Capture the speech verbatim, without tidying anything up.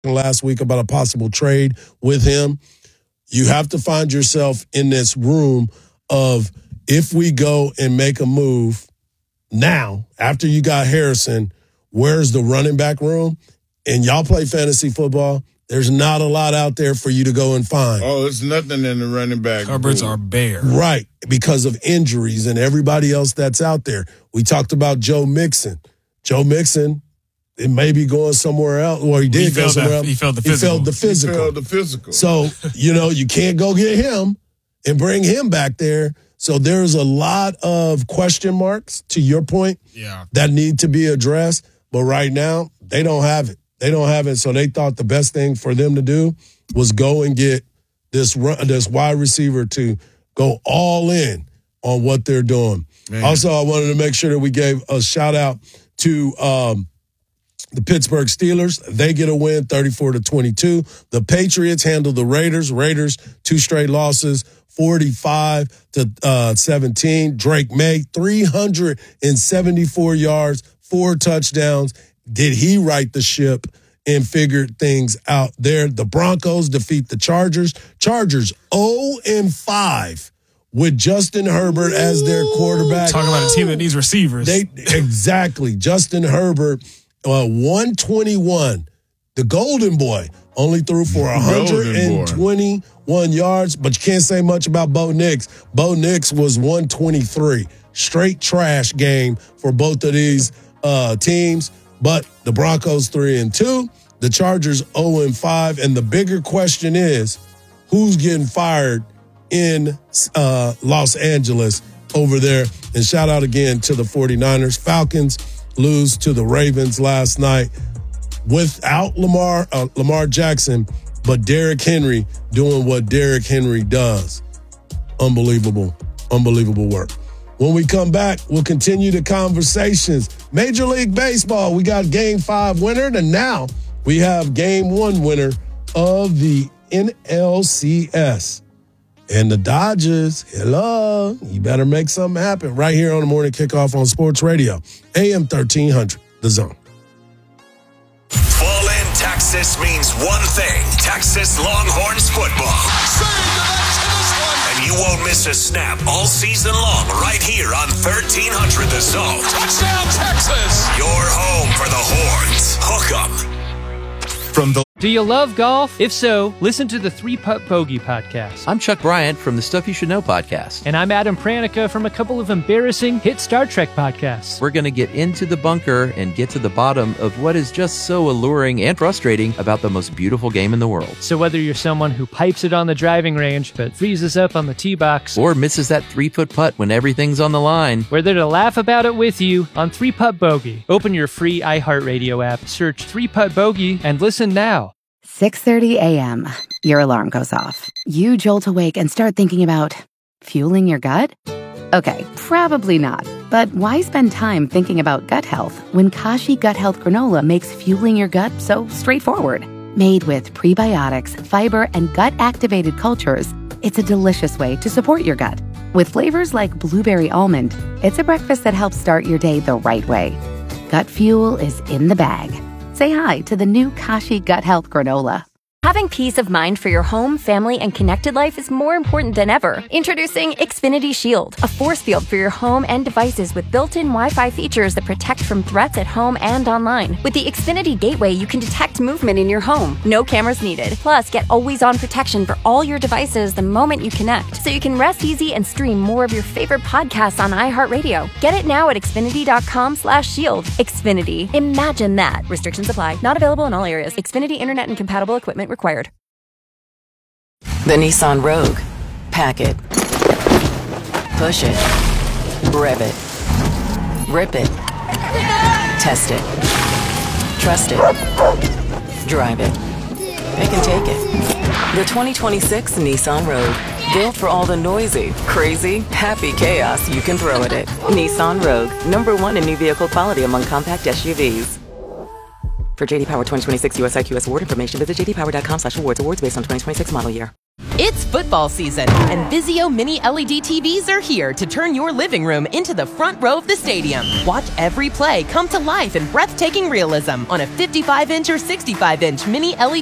last week about a possible trade with him. You have to find yourself in this room of, if we go and make a move now, after you got Harrison, where's the running back room? And y'all play fantasy football. There's not a lot out there for you to go and find. Oh, there's nothing in the running back. Cupboards are bare. Right, because of injuries and everybody else that's out there. We talked about Joe Mixon. Joe Mixon, it may be going somewhere else. Well, he did he go somewhere that, else. He failed the physical. He failed the physical. He failed the physical. So, you know, you can't go get him and bring him back there. So there's a lot of question marks, to your point, yeah. that need to be addressed. But right now, they don't have it. They don't have it, so they thought the best thing for them to do was go and get this run, this wide receiver to go all in on what they're doing. Man. Also, I wanted to make sure that we gave a shout-out to um, the Pittsburgh Steelers. They get a win, thirty-four to twenty-two. The Patriots handle the Raiders. Raiders, two straight losses, forty-five to seventeen. Drake May, three hundred seventy-four yards, four touchdowns. Did he right the ship and figure things out there? The Broncos defeat the Chargers. Chargers oh and five with Justin Herbert as their quarterback. Talking about a team that needs receivers. They exactly. Justin Herbert, uh, one twenty-one. The Golden Boy only threw for one hundred twenty-one yards, but you can't say much about Bo Nix. Bo Nix was one twenty-three. Straight trash game for both of these uh, teams. But the Broncos three and two, the Chargers oh and five, and the bigger question is, who's getting fired in uh, Los Angeles over there? And shout out again to the 49ers. Falcons lose to the Ravens last night without Lamar uh, Lamar Jackson, but Derrick Henry doing what Derrick Henry does. Unbelievable, unbelievable work. When we come back, we'll continue the conversations. Major League Baseball, we got game five winner, and now we have game one winner of the N L C S. And the Dodgers, hello, you better make something happen right here on the Morning Kickoff on Sports Radio, A M thirteen hundred, The Zone. Fall in Texas means one thing, Texas Longhorns football. And you won't miss a snap all season long right here on thirteen hundred The Zone. Touchdown, Texas! Your home for the Horns. Hook 'em. From the Do you love golf? If so, listen to the Three Putt Bogey podcast. I'm Chuck Bryant from the Stuff You Should Know podcast. And I'm Adam Pranica from a couple of embarrassing hit Star Trek podcasts. We're going to get into the bunker and get to the bottom of what is just so alluring and frustrating about the most beautiful game in the world. So whether you're someone who pipes it on the driving range but freezes up on the tee box, or misses that three-foot putt when everything's on the line, we're there to laugh about it with you on Three Putt Bogey. Open your free iHeartRadio app, search Three Putt Bogey, and listen now. six thirty a.m. Your alarm goes off. You jolt awake and start thinking about fueling your gut? Okay, probably not. But why spend time thinking about gut health when Kashi Gut Health Granola makes fueling your gut so straightforward? Made with prebiotics, fiber, and gut-activated cultures, it's a delicious way to support your gut. With flavors like blueberry almond, it's a breakfast that helps start your day the right way. Gut fuel is in the bag. Say hi to the new Kashi Gut Health Granola. Having peace of mind for your home, family, and connected life is more important than ever. Introducing Xfinity Shield, a force field for your home and devices with built-in Wi-Fi features that protect from threats at home and online. With the Xfinity Gateway, you can detect movement in your home. No cameras needed. Plus, get always-on protection for all your devices the moment you connect, so you can rest easy and stream more of your favorite podcasts on iHeartRadio. Get it now at Xfinity.com slash shield. Xfinity. Imagine that. Restrictions apply. Not available in all areas. Xfinity Internet and compatible equipment required. The Nissan Rogue. Pack it. Push it. Rev it. Rip it. Test it. Trust it. Drive it. It can take it. The twenty twenty-six Nissan Rogue. Built for all the noisy, crazy, happy chaos you can throw at it. Nissan Rogue. Number one in new vehicle quality among compact S U Vs. For J D Power twenty twenty-six U S I Q S award information, visit j d power dot com slash awards. Awards based on twenty twenty-six model year. It's football season, and Vizio Mini L E D T Vs are here to turn your living room into the front row of the stadium. Watch every play come to life in breathtaking realism on a fifty-five inch or sixty-five inch Mini L E D